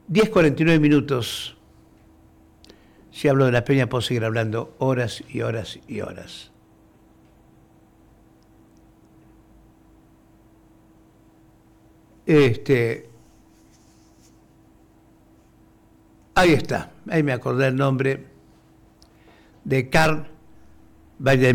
10:49. Si hablo de la Peña, puedo seguir hablando horas y horas y horas. Ahí está, ahí me acordé el nombre de Carl Valle